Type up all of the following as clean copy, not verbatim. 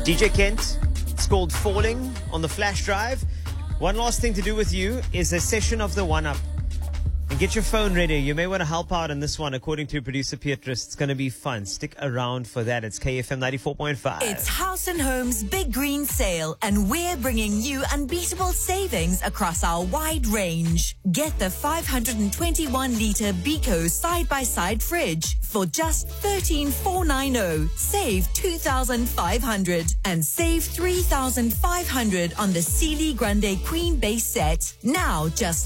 DJ Kent, it's called Falling on the flash drive. One last thing to do with you is a session of the one-up. And get your phone ready. You may want to help out on this one. According to producer Beatrice, it's going to be fun. Stick around for that. It's KFM 94.5. It's House and Home's Big Green Sale, and we're bringing you unbeatable savings across our wide range. Get the 521-litre Beko side-by-side fridge for just $13,490. Save $2,500 and save $3,500 on the Sealy Grande Queen base set. Now just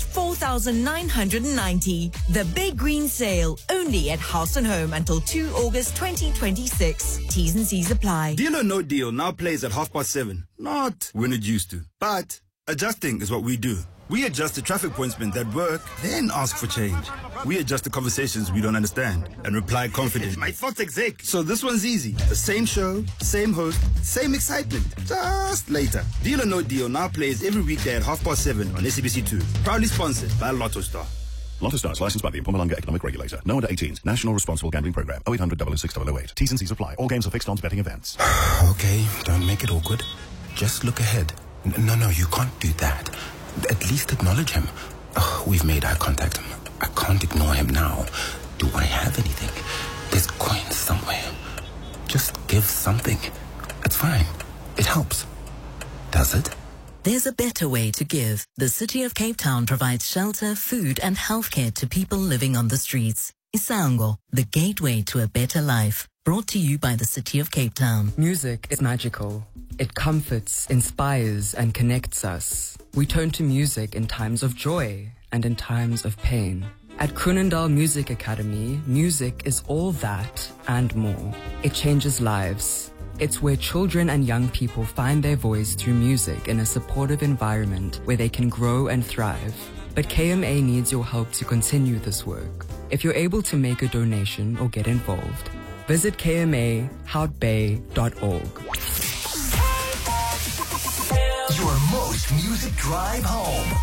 $4,990. The Big Green Sale, only at House and Home until 2 August 2026. T's and C's apply. Deal or No Deal now plays at 7:30. Not when it used to, but adjusting is what we do. We adjust the traffic pointsmen that work, then ask for change. We adjust the conversations we don't understand and reply confidently. My thoughts exec. So this one's easy. The same show, same host, same excitement. Just later. Deal or No Deal now plays every weekday at 7:30 on SABC2. Proudly sponsored by Lotto Star. Lotto Star is licensed by the Mpumalanga Economic Regulator. No under 18s. National Responsible Gambling Program. 0800 006 008. T's and C's apply. All games are fixed odds betting events. Okay, don't make it awkward. Just look ahead. No, you can't do that. At least acknowledge him. We've made eye contact. I can't ignore him now. Do I have anything? There's coins somewhere. Just give something. It's fine. It helps. Does it? There's a better way to give. The City of Cape Town provides shelter, food and healthcare to people living on the streets. Isango, the gateway to a better life. Brought to you by the City of Cape Town. Music is magical. It comforts, inspires and connects us. We turn to music in times of joy and in times of pain. At Krunendal Music Academy, music is all that and more. It changes lives. It's where children and young people find their voice through music in a supportive environment where they can grow and thrive. But KMA needs your help to continue this work. If you're able to make a donation or get involved, visit kmahoutbay.org. Your most music drive home.